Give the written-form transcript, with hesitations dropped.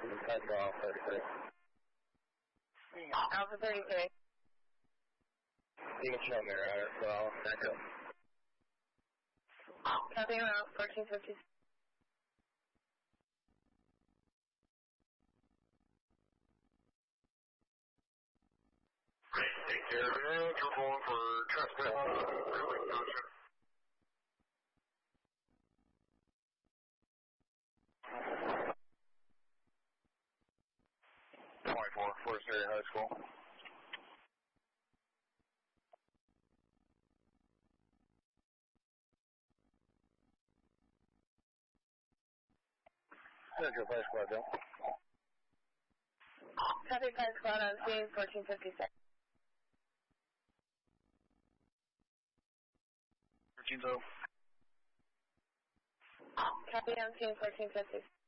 Alpha 33. You can show me, right? So I'll back up. Copy around 1450. Take care of it. You're going for trespass. Gotcha. 24, Forest Area High School. Central Fire Squad, Bill. Copy 5 squad on scene 1456. 13-0. Copy on scene 1450.